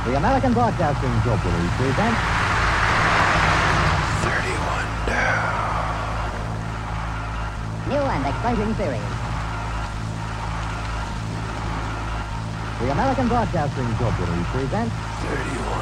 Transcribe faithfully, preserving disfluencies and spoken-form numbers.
The American Broadcasting Corporation presents thirty-one down. new and exciting series. The American Broadcasting Corporation presents thirty-one.